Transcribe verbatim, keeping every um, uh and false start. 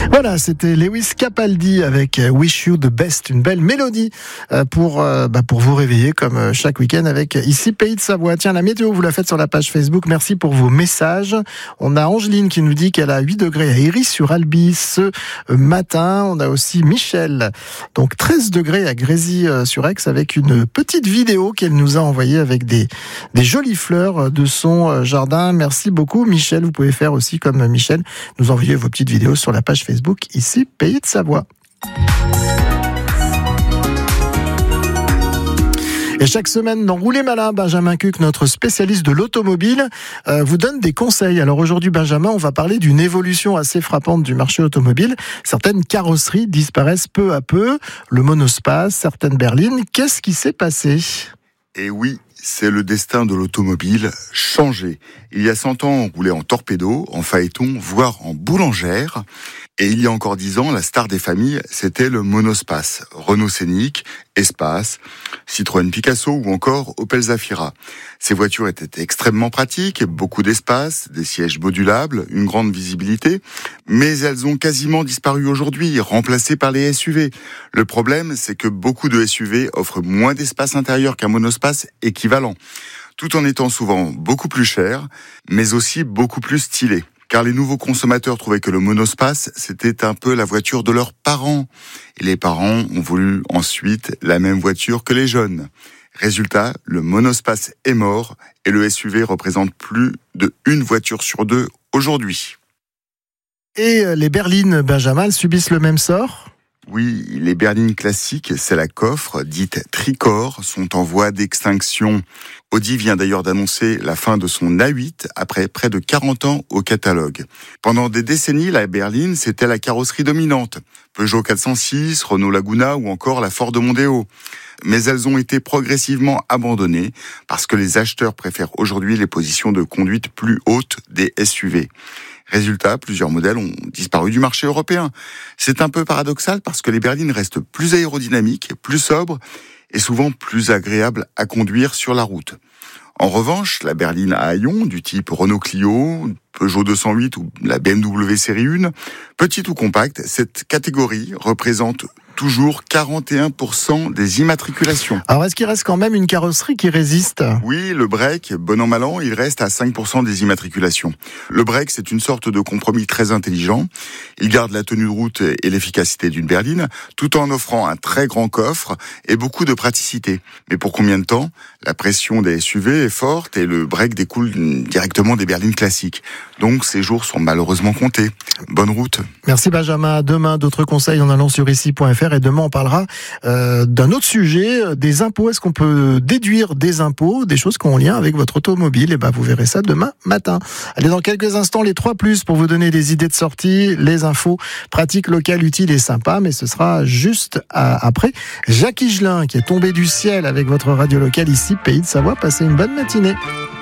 Voilà, c'était Lewis Capaldi avec Wish You the Best, une belle mélodie pour, bah pour vous réveiller comme chaque week-end avec ici Pays de Savoie. Tiens, la météo, vous la faites sur la page Facebook. Merci pour vos messages. On a Angeline qui nous dit qu'elle a huit degrés à Héry-sur-Albi ce matin. On a aussi Michel, donc treize degrés à Grésy-sur-Aix avec une petite vidéo qu'elle nous a envoyée avec des, des jolies fleurs de son jardin. Merci beaucoup Michel. Vous pouvez faire aussi comme Michel, nous envoyer vos petites vidéos sur la page Facebook ici Pays de Savoie. Et chaque semaine dans Roulez Malin, Benjamin Cuc, notre spécialiste de l'automobile, euh, vous donne des conseils. Alors aujourd'hui, Benjamin, on va parler d'une évolution assez frappante du marché automobile. Certaines carrosseries disparaissent peu à peu, le monospace, certaines berlines. Qu'est-ce qui s'est passé ? Eh oui, c'est le destin de l'automobile changé. Il y a cent ans, on roulait en torpedo, en phaéton, voire en boulangère. Et il y a encore dix ans, la star des familles, c'était le monospace. Renault Scénic, Espace, Citroën Picasso ou encore Opel Zafira. Ces voitures étaient extrêmement pratiques, beaucoup d'espace, des sièges modulables, une grande visibilité, mais elles ont quasiment disparu aujourd'hui, remplacées par les S U V. Le problème, c'est que beaucoup de S U V offrent moins d'espace intérieur qu'un monospace équivalent, tout en étant souvent beaucoup plus cher, mais aussi beaucoup plus stylé. Car les nouveaux consommateurs trouvaient que le monospace, c'était un peu la voiture de leurs parents. Et les parents ont voulu ensuite la même voiture que les jeunes. Résultat, le monospace est mort et le S U V représente plus de une voiture sur deux aujourd'hui. Et les berlines, Benjamin, elles subissent le même sort ? Oui, les berlines classiques, c'est la coffre, dite tricorps, sont en voie d'extinction. Audi vient d'ailleurs d'annoncer la fin de son A huit après près de quarante ans au catalogue. Pendant des décennies, la berline, c'était la carrosserie dominante. Peugeot quatre cent six, Renault Laguna ou encore la Ford Mondeo. Mais elles ont été progressivement abandonnées parce que les acheteurs préfèrent aujourd'hui les positions de conduite plus hautes des S U V. Résultat, plusieurs modèles ont disparu du marché européen. C'est un peu paradoxal parce que les berlines restent plus aérodynamiques, plus sobres et souvent plus agréables à conduire sur la route. En revanche, la berline à haillons du type Renault Clio, Peugeot deux cent huit ou la B M W série un, petite ou compacte, cette catégorie représente toujours quarante et un pour cent des immatriculations. Alors est-ce qu'il reste quand même une carrosserie qui résiste ? Oui, le break, bon an mal an, il reste à cinq pour cent des immatriculations. Le break, c'est une sorte de compromis très intelligent. Il garde la tenue de route et l'efficacité d'une berline, tout en offrant un très grand coffre et beaucoup de praticité. Mais pour combien de temps ? La pression des S U V est forte et le break découle directement des berlines classiques. Donc ces jours sont malheureusement comptés. Bonne route. Merci Benjamin. À demain, d'autres conseils en allant sur ici point f r. Et demain, on parlera euh, d'un autre sujet, des impôts. Est-ce qu'on peut déduire des impôts, des choses qui ont en lien avec votre automobile ? Et ben, vous verrez ça demain matin. Allez, dans quelques instants, les trois plus pour vous donner des idées de sortie, les infos pratiques, locales, utiles et sympas. Mais ce sera juste à, après Jacques Higelin qui est tombé du ciel avec votre radio locale ici, Pays de Savoie. Passez une bonne matinée.